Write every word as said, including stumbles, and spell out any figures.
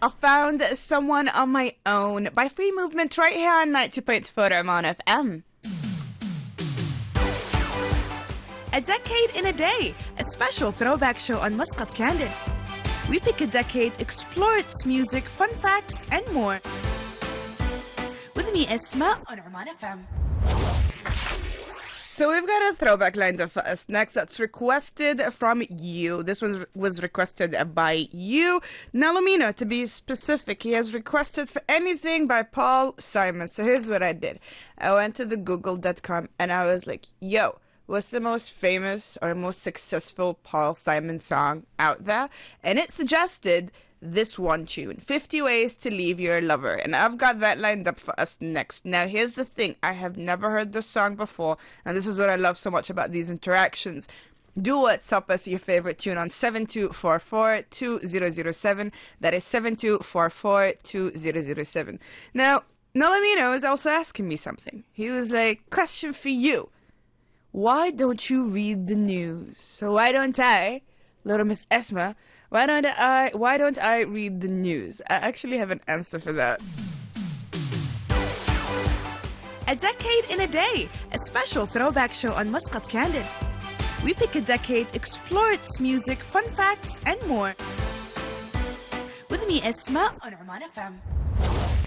I found someone on my own by Free Movement right here on ninety point four Oman F M. A Decade in a Day, a special throwback show on Muscat Candid. We pick a decade, explore its music, fun facts, and more. With me, Esma, on Oman F M. So we've got a throwback lined up for us next that's requested from you. This one was requested by you. Nalomino, to be specific, he has requested for anything by Paul Simon. So here's what I did. I went to the google dot com and I was like, yo, what's the most famous or most successful Paul Simon song out there? And it suggested this one tune, fifty Ways to Leave Your Lover. And I've got that lined up for us next. Now, here's the thing. I have never heard this song before, and this is what I love so much about these interactions. Do WhatsApp us your favorite tune on seven two four four two zero zero seven. That is seven two four four two zero zero seven. Now, Nalamino is also asking me something. He was like, question for you. Why don't you read the news? So why don't I, little Miss Esma, why don't I, why don't I read the news? I actually have an answer for that. A Decade in a Day, a special throwback show on Muscat Candid. We pick a decade, explore its music, fun facts, and more. With me, Esma, on Oman F M.